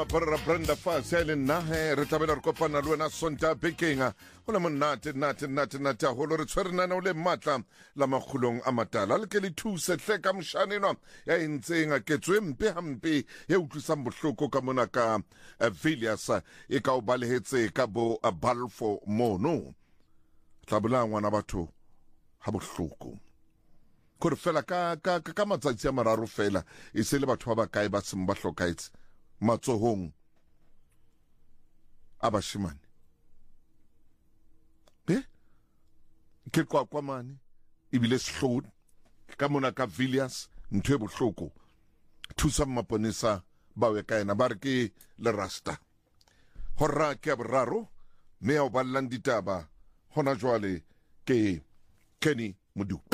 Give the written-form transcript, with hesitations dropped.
Para Brenda Fasel na he re tabela re kopana le wena sonta bekenga go le monate nate a holo re tshwerena na le matla la magulong a matala le ke le thuse hle ka mshanenwa ya intseng a ketswe mpe hampe ya utlwisang bohloko ka mona ka Villiers e ka o balehetse ka bo Balfour mono tlabula ngwana batho ha bohloko gore fela ka matsatsi a mararo fela e se le batho ba kae ba seng ba hlokaetse matsohong a bashimane ke kwa mane ebile sehlodi ka mona ka Villiers ntwe bohloko thusa maponesa ba we ka ena ba re ke le rasta horra ke abraro me o ballang ditaba hona jwale ke Kenny Modu.